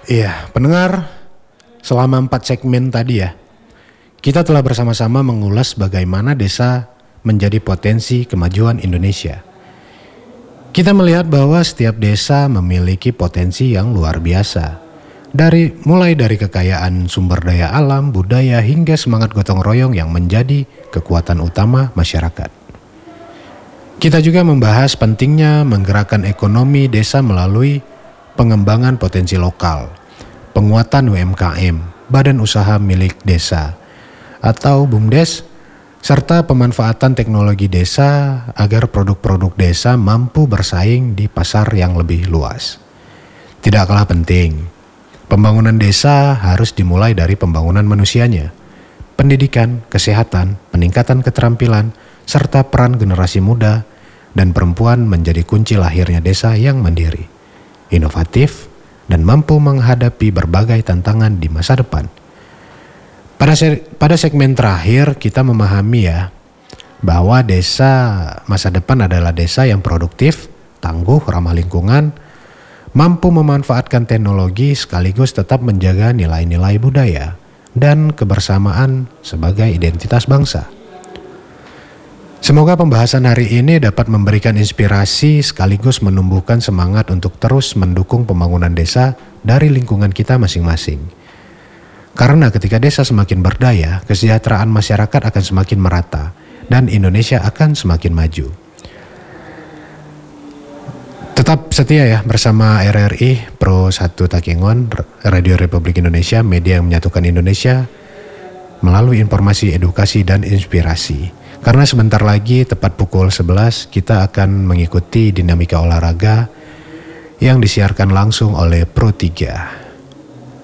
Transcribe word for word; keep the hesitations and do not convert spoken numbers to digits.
Iya, pendengar, selama empat segmen tadi ya, kita telah bersama-sama mengulas bagaimana desa menjadi potensi kemajuan Indonesia. Kita melihat bahwa setiap desa memiliki potensi yang luar biasa. Dari mulai dari kekayaan sumber daya alam, budaya, hingga semangat gotong royong yang menjadi kekuatan utama masyarakat. Kita juga membahas pentingnya menggerakkan ekonomi desa melalui pengembangan potensi lokal, penguatan U M K M, badan usaha milik desa, atau BUMDes, serta pemanfaatan teknologi desa agar produk-produk desa mampu bersaing di pasar yang lebih luas. Tidak kalah penting, pembangunan desa harus dimulai dari pembangunan manusianya, pendidikan, kesehatan, peningkatan keterampilan, serta peran generasi muda dan perempuan menjadi kunci lahirnya desa yang mandiri, inovatif, dan mampu menghadapi berbagai tantangan di masa depan. Pada, se- pada segmen terakhir kita memahami ya bahwa desa masa depan adalah desa yang produktif, tangguh, ramah lingkungan, mampu memanfaatkan teknologi sekaligus tetap menjaga nilai-nilai budaya dan kebersamaan sebagai identitas bangsa. Semoga pembahasan hari ini dapat memberikan inspirasi sekaligus menumbuhkan semangat untuk terus mendukung pembangunan desa dari lingkungan kita masing-masing. Karena ketika desa semakin berdaya, kesejahteraan masyarakat akan semakin merata dan Indonesia akan semakin maju. Tetap setia ya bersama R R I Pro satu Takengon, Radio Republik Indonesia, media yang menyatukan Indonesia melalui informasi, edukasi, dan inspirasi. Karena sebentar lagi tepat pukul sebelas kita akan mengikuti dinamika olahraga yang disiarkan langsung oleh Pro tiga.